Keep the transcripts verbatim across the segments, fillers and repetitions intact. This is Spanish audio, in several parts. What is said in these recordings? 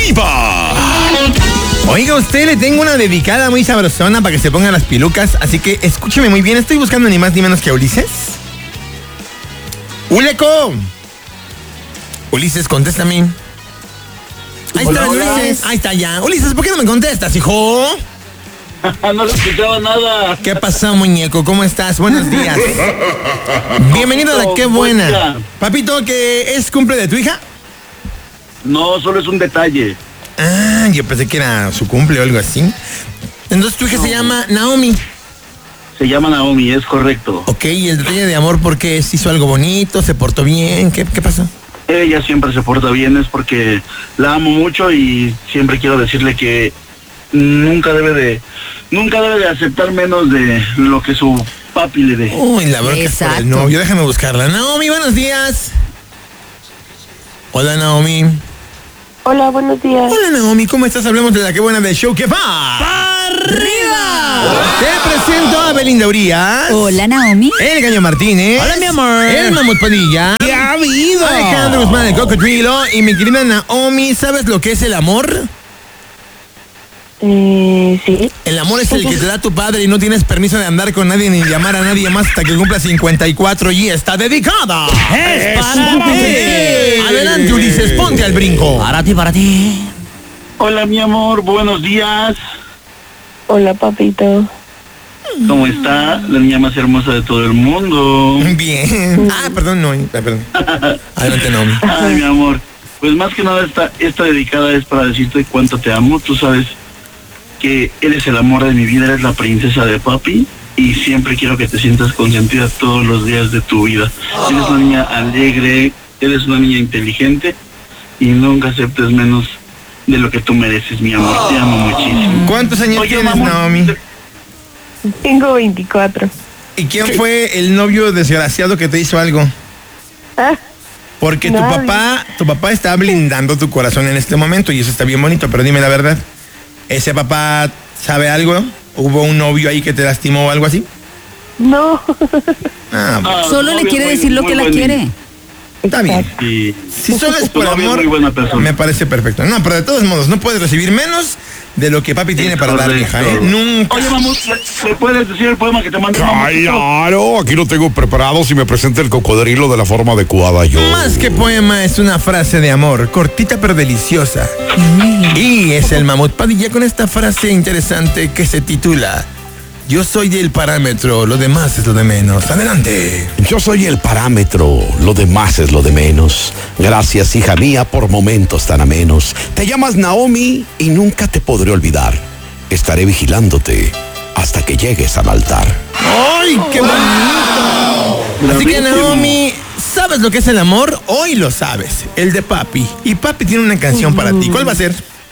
arriba. Oiga, usted, le tengo una dedicada muy sabrosona para que se pongan las pilucas, así que escúcheme muy bien. Estoy buscando ni más ni menos que a Ulises. ¡Uleco! Ulises, contéstame. Ahí Hola, está, hola. Ulises. Ahí está ya. Ulises, ¿por qué no me contestas, hijo? No le escuchaba nada. ¿Qué pasó, muñeco? ¿Cómo estás? Buenos días. Bienvenido a la Qué Buena. Buena. Papito, ¿que es cumple de tu hija? No, solo es un detalle. Ah, yo pensé que era su cumple o algo así. Entonces tu hija No. se llama Naomi. Se llama Naomi, es correcto. Ok, y el detalle de amor, ¿por qué? ¿Hizo algo bonito? ¿Se portó bien? ¿Qué, qué pasó? Ella siempre se porta bien, es porque la amo mucho y siempre quiero decirle que nunca debe de, nunca debe de aceptar menos de lo que su papi le dé. Uy, la bronca es por Exacto. el novio. Déjame buscarla. Naomi, buenos días. Hola, Naomi. Hola, buenos días. Hola, Naomi, ¿cómo estás? Hablamos de la Qué Buena del show que va. ¡Arriba! Te presento a Belinda Urias. Hola, Naomi. El Gallo Martínez. Hola, mi amor. El Mamut Padilla. ¿Qué ha habido? Alejandro Guzmán, el Cocodrilo. Y mi querida Naomi, ¿sabes lo que es el amor? Eh, sí. El amor es el que te da tu padre y no tienes permiso de andar con nadie ni llamar a nadie más hasta que cumpla cincuenta y cuatro y está dedicada. Es para ti. Adelante, Ulises, ponte al brinco. Para ti, para ti. Hola, mi amor, buenos días. Hola, papito. ¿Cómo está? La niña más hermosa de todo el mundo. Bien. Ah, perdón, no. ah, Perdón. Adelante, Naomi. Ay, mi amor. Pues más que nada esta, esta dedicada es para decirte cuánto te amo. Tú sabes que eres el amor de mi vida, eres la princesa de papi y siempre quiero que te sientas consentida todos los días de tu vida. Eres una niña alegre, eres una niña inteligente y nunca aceptes menos de lo que tú mereces, mi amor. Te amo muchísimo. ¿Cuántos años Oye, tienes, mamá, Naomi? Tengo veinticuatro. ¿Y quién fue el novio desgraciado que te hizo algo? Ah, Porque tu Nadie. papá, tu papá está blindando tu corazón en este momento y eso está bien bonito, pero dime la verdad. ¿Ese papá sabe algo? ¿Hubo un novio ahí que te lastimó o algo así? no. Ah, Ah, Solo le novio quiere muy- decir lo muy que la buen- quiere. está bien. Exacto. Sí. Si solo es Tu por novio es amor, muy buena persona. me parece perfecto. No, pero de todos modos, no puedes recibir menos de lo que papi tiene para dar, hija, ¿eh? Nunca. Oye, mamá, ¿le puedes decir el poema que te mandé? Claro, aquí lo tengo preparado. Si me presenta el cocodrilo de la forma adecuada, yo. Más que poema, es una frase de amor, cortita pero deliciosa. Y es el Mamut Padilla con esta frase interesante que se titula: Yo soy el parámetro, lo demás es lo de menos. Adelante. Yo soy el parámetro, lo demás es lo de menos. Gracias, hija mía, por momentos tan amenos. Te llamas Naomi y nunca te podré olvidar. Estaré vigilándote hasta que llegues al altar. ¡Ay, qué bonito! Así que, Naomi, ¿sabes lo que es el amor? Hoy lo sabes, el de papi. Y papi tiene una canción para ti. ¿Cuál va a ser?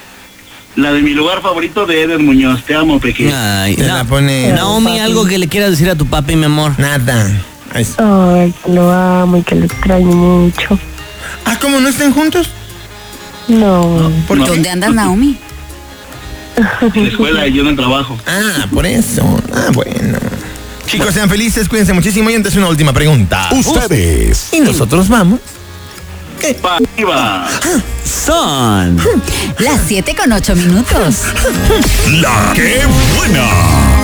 La de mi lugar favorito de Eder Muñoz. Te amo, pequeño. Ay, Te Na- la pone. Naomi, algo que le quieras decir a tu papi, mi amor. Nada. Ay, Ay, que lo amo y que lo extraño mucho. Ah, ¿cómo no están juntos? No. ¿Por qué? ¿Dónde andas, Naomi? En la escuela y yo en el trabajo. Ah, por eso. Ah, bueno. Chicos, sean felices, cuídense muchísimo. Y antes una última pregunta. Ustedes. Y nosotros vamos. Pa' arriba. Son las siete con ocho minutos. La Qué Buena.